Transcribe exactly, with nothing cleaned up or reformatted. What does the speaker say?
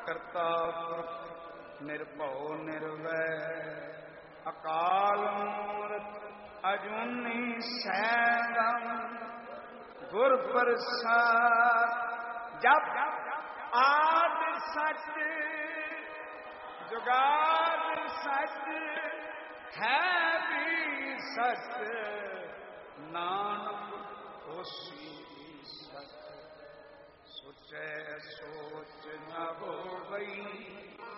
ਕਰਤਾ ਪੁਰਖ ਨਿਰਭਉ ਨਿਰਵੈਰ ਅਕਾਲ ਮੂਰਤਿ ਅਜੂਨੀ ਸੈਭੰ ਗੁਰ ਪ੍ਰਸਾਦਿ। ਜਪ ਆਦਿ ਸਚ ਜੁਗਾਦਿ ਸਚ ਹੈ ਵੀ ਸਚ ਨਾਨਕ ਹੋਸੀ ਵੀ ਸਚ। ਸੁਚੈ ਸੋਚ ਨ ਹੋਵਈ